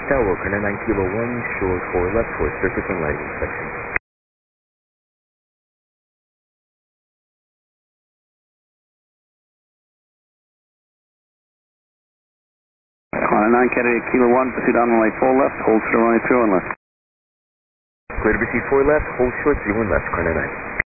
Tower, Corner 9 Kilo 1, short 4 left for surface and lighting inspection. Corner 9 Kilo 1, proceed on runway 4 left, hold short runway 31 left. Clear to proceed 4 left, hold short 31 left, Corner 9.